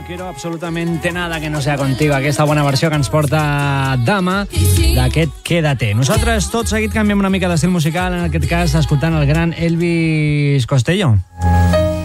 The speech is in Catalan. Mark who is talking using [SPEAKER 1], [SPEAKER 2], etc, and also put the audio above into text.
[SPEAKER 1] quiero absolutamente nada que no sea contigo. Aquesta bona versió que ens porta Dama d'aquest Quédate. Nosaltres tot seguit canviem una mica d'estil musical, en aquest cas escoltant el gran Elvis Costello.